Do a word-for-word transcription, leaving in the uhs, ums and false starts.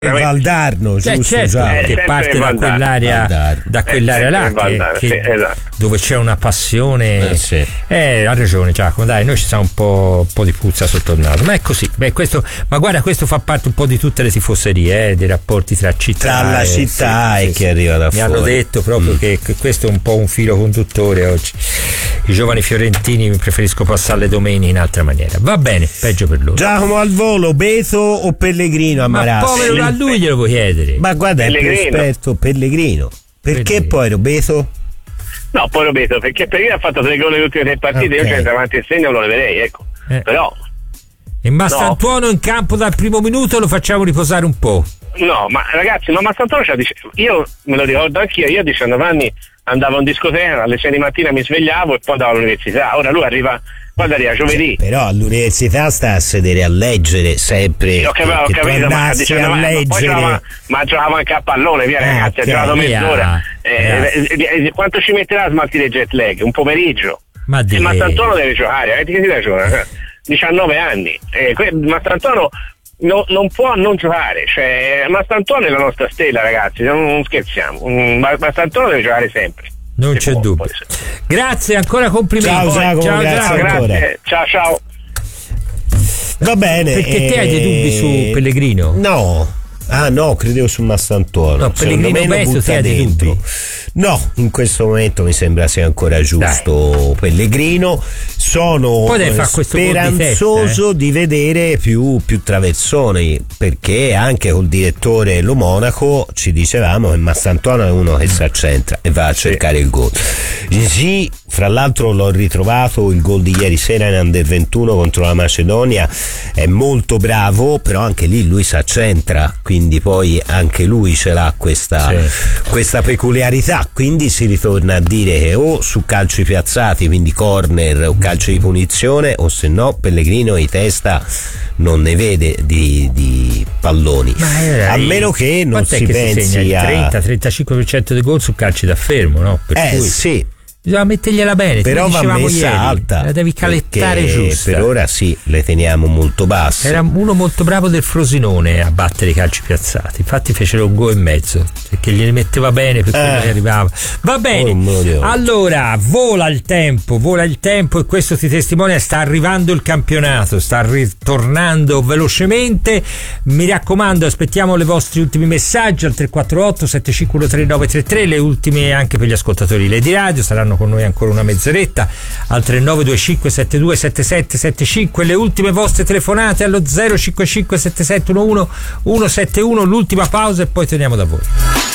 Valdarno, cioè, giusto? certo, Già. che parte da quell'area, Valdarno. da quell'area là, Valdarno, che, sì, che, esatto. dove c'è una passione. Eh, sì. Eh, ha ragione Giacomo, dai, noi ci siamo un po', un po' di puzza sotto il naso, ma è così. Beh, questo, ma guarda, questo fa parte un po' di tutte le tifoserie, eh, dei rapporti tra città, Tra la e, città sì, e sì, chi sì. arriva da Mi fuori. hanno detto proprio Mm. che, che questo è un po' un filo conduttore oggi. I giovani fiorentini mi preferisco passare le domeniche in altra maniera. Va bene, peggio per loro. Giacomo al volo, Beto o Pellegrino a Ma Marassi? povero, a lui glielo vuoi chiedere? Ma guarda, è più Pellegrino. esperto Pellegrino. Perché Pellegrino. poi Robeto? No, poi Roberto, perché Pellegrino ha fatto tre gol nelle ultime tre partite, Ok. io c'entro avanti e segno, lo leverei, ecco. Eh. Però, E Mastantuono in campo dal primo minuto lo facciamo riposare un po'. no, ma ragazzi, ma Mastantuono c'ha dic- io me lo ricordo anch'io, io a diciannove anni andavo in discoteca, alle sei di mattina mi svegliavo e poi andavo all'università. Ora lui arriva, quando arriva giovedì. Però all'università sta a sedere a leggere sempre. Ho capito, ho che tu capito, ma a andassi diciannove a anni, ma poi leggere. giocava, ma giocava anche a pallone, via Ah, ragazzi, ok, ha giocato via. mezz'ora. Eh, Via. eh, eh, quanto ci metterà a smaltire il jet lag? Un pomeriggio. Ma E di Mastantuono deve giocare, eh, che si deve giocare? diciannove anni. Eh, que- Mastantuono no- non può non giocare, cioè Mastantuono è la nostra stella, ragazzi, non, non scherziamo. Mm, Ma- Mastantuono deve giocare sempre. non Se c'è può, dubbio. poi se- Grazie, ancora complimenti. Ciao, Giacomo, ciao, grazie Giacomo. Ciao, ancora. grazie. Ciao, ciao. Va bene. Perché te hai dei dubbi su Pellegrino? No. Ah no, credevo su Mastantuono. No, Secondo Pellegrino me lo Beto, butta te hai dei dentro. dubbi? No, in questo momento mi sembra sia ancora giusto Pellegrino. Sono Poi deve eh, fare questo gol di speranzoso testa, eh. di vedere più, più traversoni, perché anche col direttore Lo Monaco ci dicevamo che Mastantuono è uno che si accentra e va a cercare il gol. Sì, fra l'altro l'ho ritrovato il gol di ieri sera in Under ventuno contro la Macedonia, è molto bravo, però anche lì lui si accentra, quindi poi anche lui ce l'ha questa, Sì. questa peculiarità, quindi si ritorna a dire che o su calci piazzati, quindi corner o calci di punizione, o se no Pellegrino di testa non ne vede di, di palloni, Ma era a lì. meno che non Quant'è si che pensi segna? Il a trenta trentacinque per cento dei gol su calci da fermo, no? Per eh cui sì, bisogna mettergliela bene, però come va dicevamo messa ieri. alta, La devi calettare perché giusta. per ora sì, le teniamo molto basse. Era uno molto bravo del Frosinone a battere i calci piazzati, infatti fecero un gol e mezzo perché glieli metteva bene per quello Eh. che arrivava. Va bene, Oh, mio Dio. allora vola il tempo, vola il tempo e questo ti testimonia, sta arrivando il campionato, sta ritornando velocemente. Mi raccomando, aspettiamo i vostri ultimi messaggi al tre quattro otto sette cinque uno tre nove tre tre, le ultime anche per gli ascoltatori Lady Radio, saranno con noi ancora una mezz'oretta al tre nove due cinque sette due sette sette sette cinque, le ultime vostre telefonate allo zero cinque cinque sette sette uno uno uno sette uno, l'ultima pausa e poi torniamo da voi.